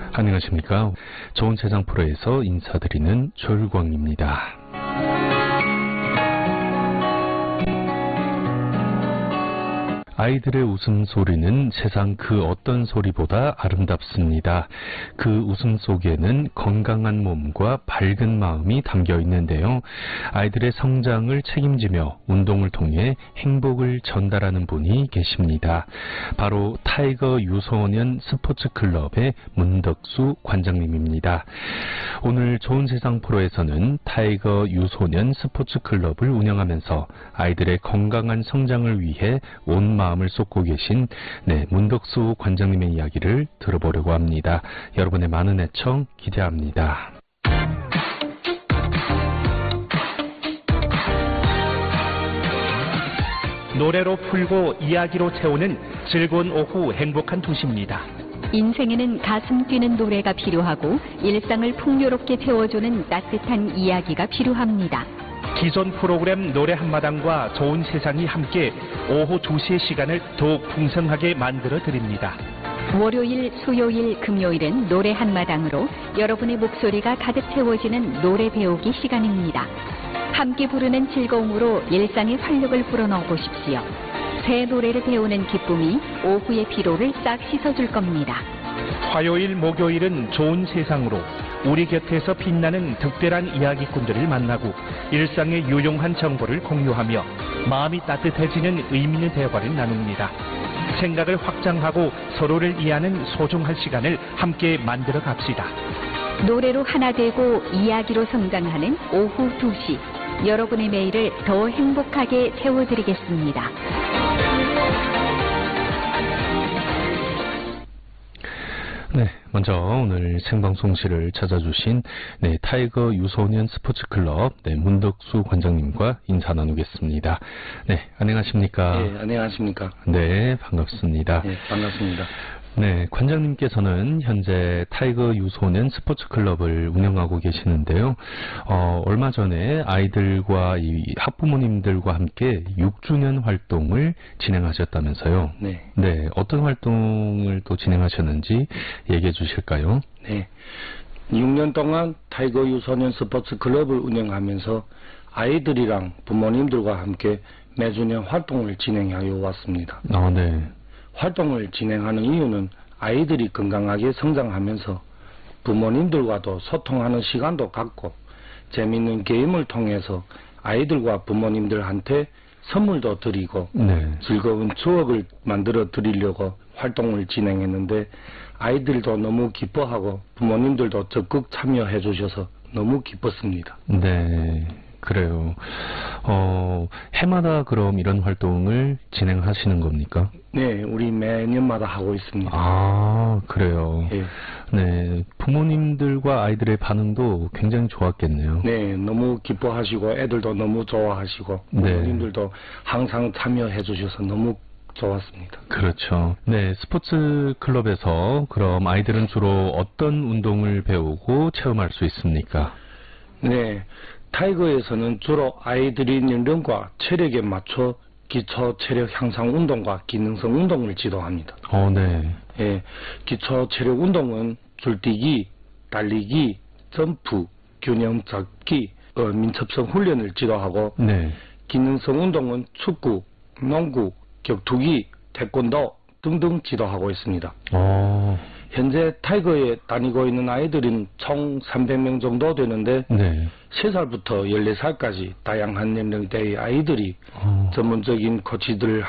안녕하십니까. 좋은 세상 프로에서 인사드리는 조율광입니다. 아이들의 웃음소리는 세상 그 어떤 소리보다 아름답습니다. 그 웃음 속에는 건강한 몸과 밝은 마음이 담겨 있는데요. 아이들의 성장을 책임지며 운동을 통해 행복을 전달하는 분이 계십니다. 바로 타이거 유소년 스포츠클럽의 문덕수 관장님입니다. 오늘 좋은 세상 프로에서는 타이거 유소년 스포츠클럽을 운영하면서 아이들의 건강한 성장을 위해 온 마음을 쏟고 계신 문덕수 관장님의 이야기를 들어보려고 합니다. 여러분의 많은 애청 기대합니다. 노래로 풀고 이야기로 채우는 즐거운 오후 행복한 도시입니다. 인생에는 가슴 뛰는 노래가 필요하고 일상을 풍요롭게 채워주는 따뜻한 이야기가 필요합니다. 기존 프로그램 노래 한마당과 좋은 세상이 함께 오후 2시의 시간을 더욱 풍성하게 만들어 드립니다. 월요일, 수요일, 금요일은 노래 한마당으로 여러분의 목소리가 가득 채워지는 노래 배우기 시간입니다. 함께 부르는 즐거움으로 일상의 활력을 불어넣어 보십시오. 새 노래를 배우는 기쁨이 오후의 피로를 싹 씻어줄 겁니다. 화요일, 목요일은 좋은 세상으로 우리 곁에서 빛나는 특별한 이야기꾼들을 만나고 일상의 유용한 정보를 공유하며 마음이 따뜻해지는 의미 있는 대화를 나눕니다. 생각을 확장하고 서로를 이해하는 소중한 시간을 함께 만들어 갑시다. 노래로 하나 되고 이야기로 성장하는 오후 2시. 여러분의 매일을 더 행복하게 채워드리겠습니다. 먼저 오늘 생방송실을 찾아주신 타이거 유소년 스포츠클럽 문덕수 관장님과 인사 나누겠습니다. 안녕하십니까? 네, 안녕하십니까? 네, 반갑습니다. 네, 반갑습니다. 네, 관장님께서는 현재 타이거 유소년 스포츠클럽을 운영하고 계시는데요. 얼마 전에 아이들과 이 학부모님들과 함께 6주년 활동을 진행하셨다면서요. 네. 네, 어떤 활동을 또 진행하셨는지 얘기해 주실까요? 네. 6년 동안 타이거 유소년 스포츠클럽을 운영하면서 아이들이랑 부모님들과 함께 매주년 활동을 진행하여 왔습니다. 네. 활동을 진행하는 이유는 아이들이 건강하게 성장하면서 부모님들과도 소통하는 시간도 갖고 재미있는 게임을 통해서 아이들과 부모님들한테 선물도 드리고 즐거운 추억을 만들어 드리려고 활동을 진행했는데 아이들도 너무 기뻐하고 부모님들도 적극 참여해 주셔서 너무 기뻤습니다. 네. 그래요. 해마다 그럼 이런 활동을 진행하시는 겁니까? 네, 우리 매년마다 하고 있습니다. 아, 그래요. 예. 네, 부모님들과 아이들의 반응도 굉장히 좋았겠네요. 네, 너무 기뻐하시고 애들도 너무 좋아하시고 부모님들도 항상 참여해 주셔서 너무 좋았습니다. 그렇죠. 네, 스포츠 클럽에서 그럼 아이들은 주로 어떤 운동을 배우고 체험할 수 있습니까? 네, 타이거에서는 주로 아이들이 연령과 체력에 맞춰 기초 체력 향상 운동과 기능성 운동을 지도합니다. 네. 예, 기초 체력 운동은 줄뛰기, 달리기, 점프, 균형 잡기, 민첩성 훈련을 지도하고 기능성 운동은 축구, 농구, 격투기, 태권도 등등 지도하고 있습니다. 현재 타이거에 다니고 있는 아이들은 총 300명 정도 되는데 3살부터 14살까지 다양한 연령대의 아이들이 전문적인 코치들